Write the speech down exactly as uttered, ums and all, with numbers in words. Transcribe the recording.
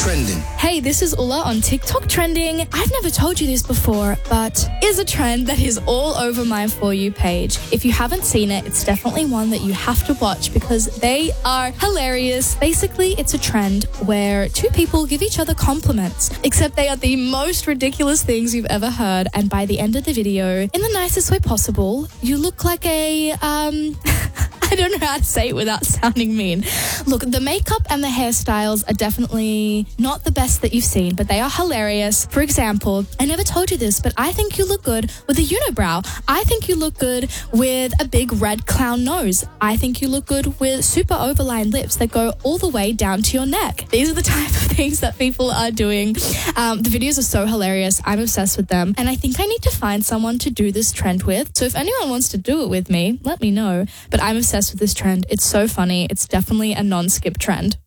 trending. Hey, this is Ulla on TikTok trending. I've never told you this before, but is a trend that is all over my For You page. If you haven't seen it, it's definitely one that you have to watch because they are hilarious. Basically, it's a trend where two people give each other compliments, except they are the most ridiculous things you've ever heard. And by the end of the video, in the nicest way possible, you look like a, um... I don't know how to say it without sounding mean. Look, the makeup and the hairstyles are definitely not the best that you've seen, but they are hilarious. For example, I never told you this, but I think you look good with a unibrow. I think you look good with a big red clown nose. I think you look good with super overlined lips that go all the way down to your neck. These are the type of things that people are doing. Um, the videos are so hilarious. I'm obsessed with them. And I think I need to find someone to do this trend with. So if anyone wants to do it with me, let me know. But I'm obsessed with this trend. It's so funny. It's definitely a non-skip trend.